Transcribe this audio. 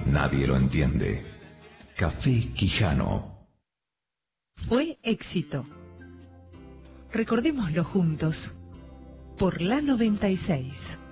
nadie lo entiende. Café Quijano. Fue éxito. Recordémoslo juntos. Por la 96.